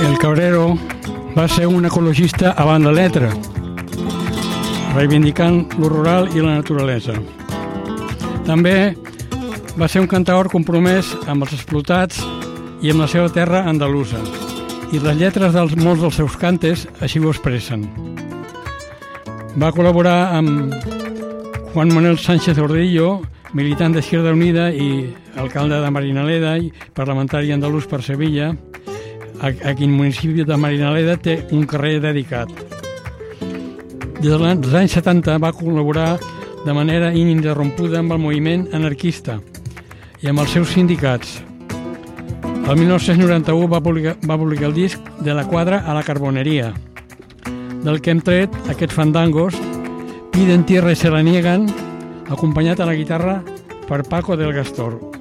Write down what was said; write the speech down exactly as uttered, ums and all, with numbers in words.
El Cabrero va ser un ecologista a banda letra, reivindicant lo rural i la naturalesa. També va ser un cantaor compromès amb els explotats i amb la seva terra andalusa, i les lletres de molts dels seus cantes així ho expressen. Va col·laborar amb Juan Manuel Sánchez Ordillo, militant d'Izquierda Unida i alcalde de Marinaleda i parlamentari andalús per Sevilla, a, a quin municipi de Marinaleda té un carrer dedicat. Des dels anys setanta va col·laborar de manera ininterrompuda amb el moviment anarquista i amb els seus sindicats. El mil nou-cents noranta-u va publicar, va publicar el disc De la Quadra a la Carbonería, del que hem tret aquests fandangos, Piden tierra y se la niegan, acompanyat a la guitarra per Paco del Gastor.